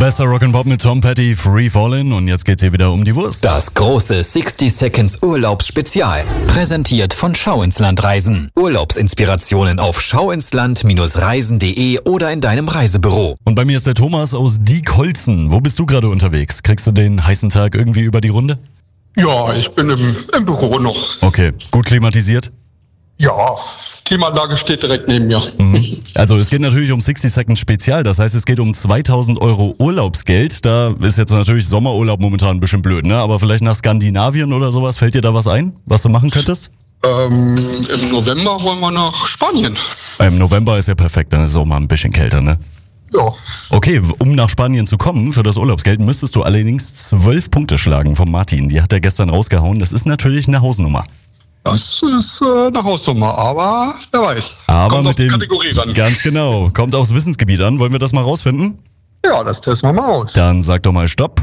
Bester Rock'n'Pop mit Tom Petty, Free Fallin', und jetzt geht's hier wieder um die Wurst. Das große 60 Seconds Urlaubsspezial. Präsentiert von Schau ins Land Reisen. Urlaubsinspirationen auf schauinsland-reisen.de oder in deinem Reisebüro. Und bei mir ist der Thomas aus Diekholzen. Wo bist du gerade unterwegs? Kriegst du den heißen Tag irgendwie über die Runde? Ja, ich bin im Büro noch. Okay, gut klimatisiert? Ja, Klimaanlage steht direkt neben mir. Also es geht natürlich um 60 Seconds Spezial, das heißt, es geht um 2.000 € Urlaubsgeld. Da ist jetzt natürlich Sommerurlaub momentan ein bisschen blöd, ne? Aber vielleicht nach Skandinavien oder sowas, fällt dir da was ein, was du machen könntest? Im November wollen wir nach Spanien. Im November ist ja perfekt, dann ist es auch mal ein bisschen kälter, ne? Ja. Okay, um nach Spanien zu kommen für das Urlaubsgeld, müsstest du allerdings 12 Punkte schlagen von Martin. Die hat er gestern rausgehauen. Das ist natürlich eine Hausnummer. Das ist eine Hausnummer, aber wer weiß. Aber kommt mit auf die dem Kategorie ran. Ganz genau. Kommt aufs Wissensgebiet an. Wollen wir das mal rausfinden? Ja, das testen wir mal aus. Dann sag doch mal Stopp.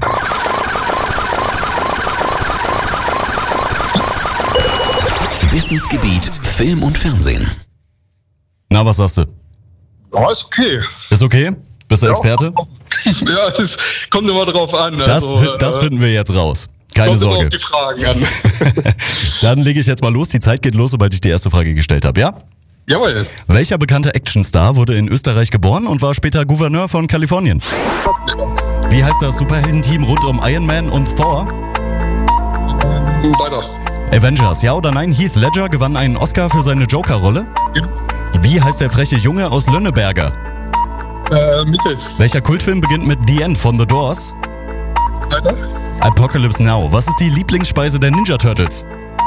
Wissensgebiet Film und Fernsehen. Na, was sagst du? Ja, ist okay. Ist okay? Bist du Experte? Ja, es kommt immer drauf an. Das finden wir jetzt raus. Keine kommt Sorge. immer auf die Fragen an. Dann lege ich jetzt mal los. Die Zeit geht los, sobald ich die erste Frage gestellt habe, ja? Jawohl. Welcher bekannte Actionstar wurde in Österreich geboren und war später Gouverneur von Kalifornien? Wie heißt das Superheldenteam rund um Iron Man und Thor? Weiter. Avengers, ja oder nein? Heath Ledger gewann einen Oscar für seine Joker-Rolle? Ja. Wie heißt der freche Junge aus Lönneberger? Mitte. Welcher Kultfilm beginnt mit The End von The Doors? Weiter. Apocalypse Now. Was ist die Lieblingsspeise der Ninja Turtles?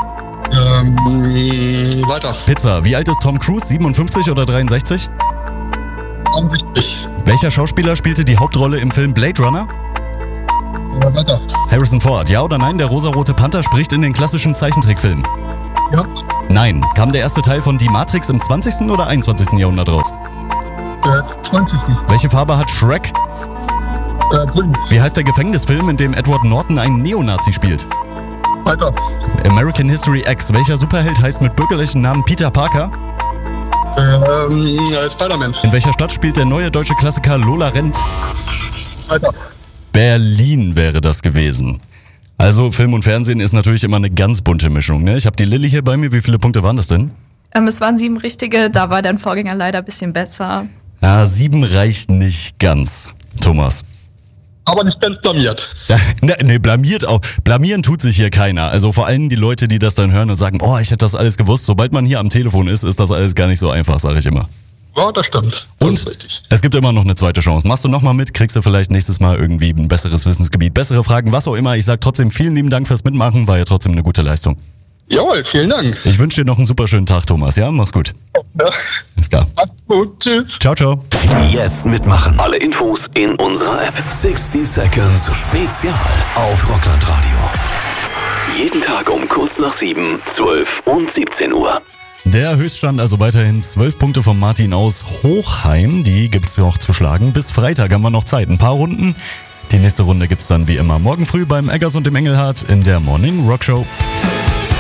Weiter. Pizza. Wie alt ist Tom Cruise? 57 oder 63? 61. Welcher Schauspieler spielte die Hauptrolle im Film Blade Runner? Weiter. Harrison Ford. Ja oder nein? Der rosarote Panther spricht in den klassischen Zeichentrickfilmen. Ja. Nein. Kam der erste Teil von Die Matrix im 20. oder 21. Jahrhundert raus? 20. Welche Farbe hat Shrek? Grün. Wie heißt der Gefängnisfilm, in dem Edward Norton einen Neonazi spielt? Weiter. American History X. Welcher Superheld heißt mit bürgerlichen Namen Peter Parker? Spider-Man. In welcher Stadt spielt der neue deutsche Klassiker Lola Rent? Weiter. Berlin wäre das gewesen. Also Film und Fernsehen ist natürlich immer eine ganz bunte Mischung, ne? Ich habe die Lilly hier bei mir. Wie viele Punkte waren das denn? Es waren 7 richtige, da war dein Vorgänger leider ein bisschen besser. Ja, 7 reicht nicht ganz, Thomas. Aber nicht ganz blamiert. Nee, blamiert auch. Blamieren tut sich hier keiner. Also vor allem die Leute, die das dann hören und sagen, oh, ich hätte das alles gewusst. Sobald man hier am Telefon ist, ist das alles gar nicht so einfach, sage ich immer. Ja, das stimmt. Das ist richtig. Es gibt immer noch eine zweite Chance. Machst du nochmal mit, kriegst du vielleicht nächstes Mal irgendwie ein besseres Wissensgebiet, bessere Fragen, was auch immer. Ich sag trotzdem vielen lieben Dank fürs Mitmachen, war ja trotzdem eine gute Leistung. Jawohl, vielen Dank. Ich wünsche dir noch einen super schönen Tag, Thomas, ja? Mach's gut. Ja. Alles klar. Mach's gut, tschüss. Ciao, ciao. Jetzt mitmachen. Alle Infos in unserer App. 60 Seconds Spezial auf Rockland Radio. Jeden Tag um kurz nach 7, 12 und 17 Uhr. Der Höchststand also weiterhin 12 Punkte von Martin aus Hochheim. Die gibt's noch zu schlagen. Bis Freitag haben wir noch Zeit. Ein paar Runden. Die nächste Runde gibt's dann wie immer morgen früh beim Eggers und dem Engelhardt in der Morning Rock Show.